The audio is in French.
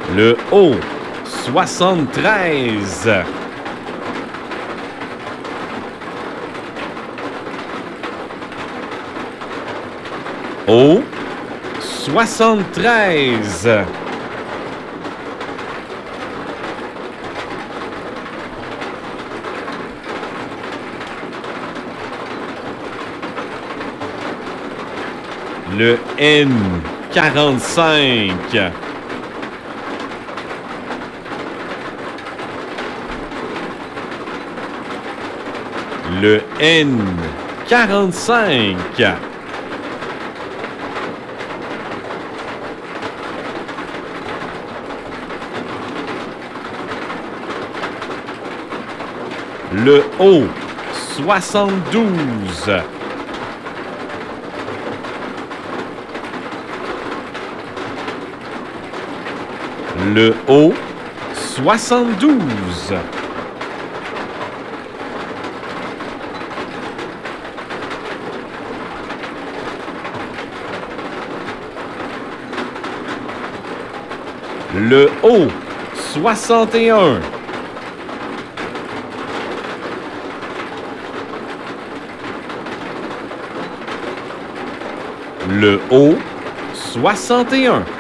Le haut, 73. Haut, 73. Le N, 45. Le N, 45. Le O, 72. Le O, 72. Le O, 61. Le O, 61.